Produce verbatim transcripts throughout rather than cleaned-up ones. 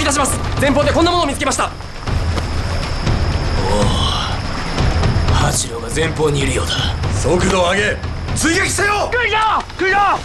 たします。前方でこんなものを見つけました。 おお、八郎が前方にいるようだ。 速度を上げ追撃せよ！ 队长，队长！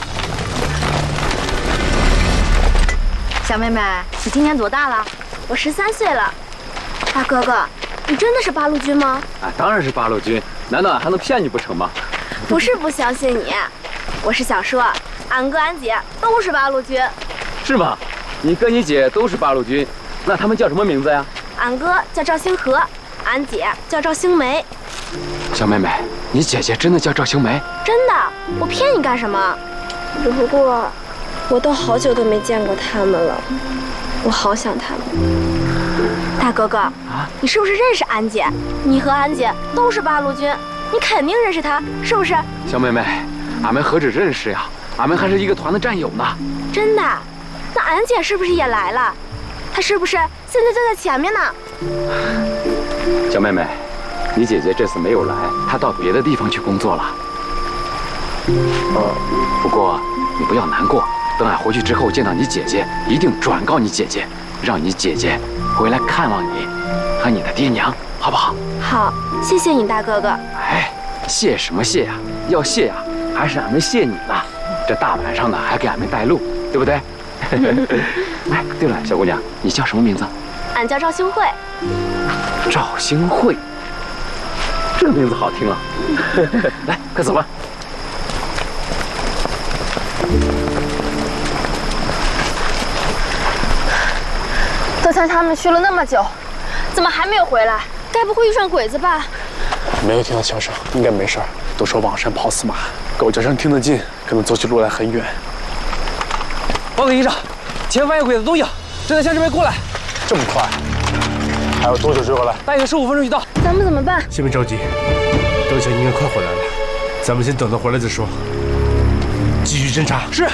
小妹妹，你今年多大了？ 我十三岁了。大哥哥，你真的是八路军吗？ 啊，当然是八路军，难道俺还能骗你不成吗？ 不是不相信你，我是想说，俺哥俺姐都是八路军。 是吗？你哥你姐都是八路军，那他们叫什么名字呀？ 俺哥叫赵星河，俺姐叫赵星梅。 小妹妹，你姐姐真的叫赵星梅？ 真的，我骗你干什么？只不过，我都好久都没见过他们了，我好想他们。大哥哥，啊，你是不是认识俺姐？你和俺姐都是八路军，你肯定认识她，是不是？ 小妹妹，俺们何止认识呀，俺们还是一个团的战友呢。 真的？那俺姐是不是也来了？她是不是现在就在前面呢？ 小妹妹，你姐姐这次没有来，她到别的地方去工作了。哦，不过你不要难过，等俺回去之后见到你姐姐，一定转告你姐姐，让你姐姐回来看望你和你的爹娘，好不好？ 好，谢谢你大哥哥。 哎，谢什么谢呀？要谢呀，还是俺们谢你呢。这大晚上的还给俺们带路，对不对？哎，对了，小姑娘，你叫什么名字？ 俺叫赵星慧。 赵星慧，这个名字好听啊！来，快走吧。 德强他们去了那么久，怎么还没有回来？该不会遇上鬼子吧？ 没有听到枪声，应该没事儿。都说往山跑死马，狗叫声听得近，可能走起路来很远。 报告营长，前方有鬼子踪影，正在向这边过来。 这么快？还要多久追回来？ 大约十五分钟就到。 咱们怎么办？ 先别着急，德强应该快回来了，咱们先等他回来再说。继续侦查。 是。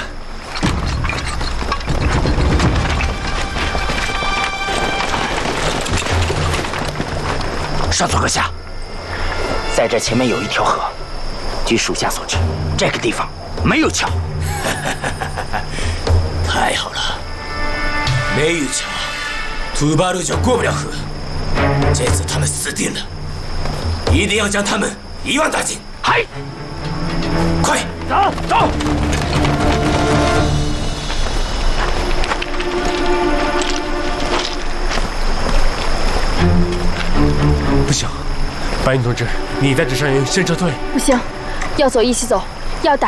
少佐阁下，在这前面有一条河，据属下所知，这个地方没有桥。太好了，没有桥，土八路就过不了河。这次他们死定了，一定要将他们一网打尽。嗨，快走走！ 不行，白云同志，你带着伤员先撤退。 不行，要走一起走。